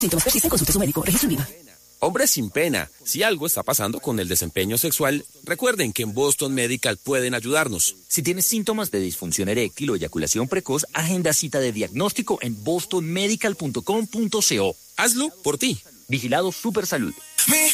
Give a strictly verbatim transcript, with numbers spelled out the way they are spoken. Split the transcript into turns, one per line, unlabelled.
Síntomas persisten, consulte a su médico. Registro en Viva.
Hombres sin pena, si algo está pasando con el desempeño sexual, recuerden que en Boston Medical pueden ayudarnos.
Si tienes síntomas de disfunción eréctil o eyaculación precoz, agenda cita de diagnóstico en boston medical punto com punto co.
Hazlo por ti.
Vigilado Supersalud.